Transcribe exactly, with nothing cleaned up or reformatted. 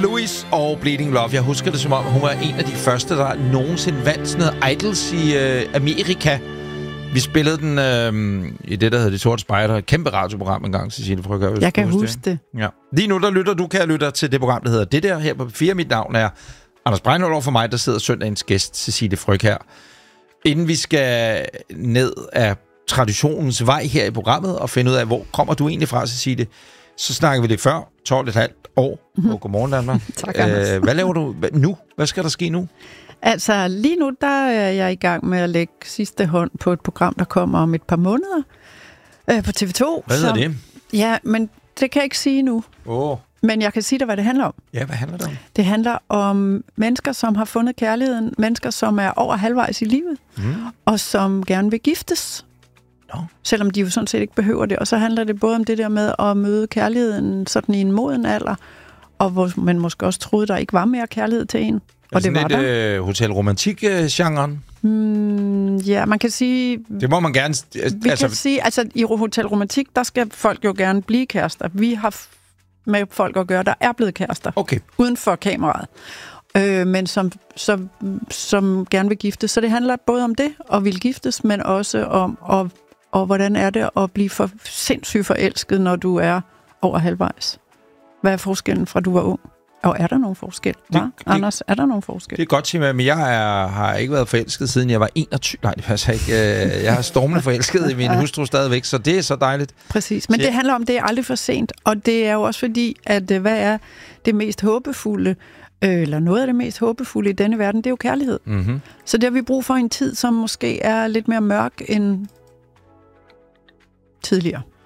Louis og Bleeding Love. Jeg husker det som om, hun var en af de første, der nogensinde vandt sådan noget Idols i øh, Amerika. Vi spillede den øh, i det, der hedder De Sorte Spejder. Et kæmpe radioprogram engang, Cecilie Frøkjær. Jeg kan huske det. det. Ja. Lige nu, der lytter du, kan jeg lytte til det program, der hedder Det Der her på P fire. Mit navn er Anders Breinholt, over for mig, der sidder søndagens gæst, Cecilie Frøkjær. Inden vi skal ned af traditionens vej her i programmet og finde ud af, hvor kommer du egentlig fra, Cecilie, så snakker vi det før, tolv komma fem år på Godmorgen Danmark. Tak, Anders. Æh, hvad laver du nu? Hvad skal der ske nu? Altså, lige nu, der er jeg i gang med at lægge sidste hånd på et program, der kommer om et par måneder øh, på T V to. Hvad hedder det? Ja, men det kan jeg ikke sige nu. Åh. Oh. Men jeg kan sige dig, hvad det handler om. Ja, hvad handler det om? Det handler om mennesker, som har fundet kærligheden. Mennesker, som er over halvvejs i livet. Mm. Og som gerne vil giftes. No. Selvom de jo sådan set ikke behøver det. Og så handler det både om det der med at møde kærligheden sådan i en moden alder. Og hvor man måske også troede, der ikke var mere kærlighed til en. Og det var lidt, der. Øh, hotelromantik-genren? Mm, ja, man kan sige... Det må man gerne... Vi altså, kan sige, altså i Hotel Romantik, der skal folk jo gerne blive kærester. Vi har f- med folk at gøre, der er blevet kærester. Okay. Uden for kameraet. Øh, men som, som, som gerne vil giftes. Så det handler både om det, at vil giftes, men også om, og, og hvordan er det at blive for sindssygt forelsket, når du er over halvvejs. Hvad er forskellen fra du var ung? Og er der nogen forskel? Det, det, Anders, er der nogen forskel? Det er godt, Tim, men jeg er, har ikke været forelsket, siden jeg var enogtyve. Nej, det passer ikke. Jeg har stormende forelsket i min hustru stadigvæk, så det er så dejligt. Præcis, men så det handler om, det er aldrig for sent. Og det er jo også fordi, at hvad er det mest håbefulde, eller noget af det mest håbefulde i denne verden, det er jo kærlighed. Mm-hmm. Så det har vi brug for en tid, som måske er lidt mere mørk end tidligere.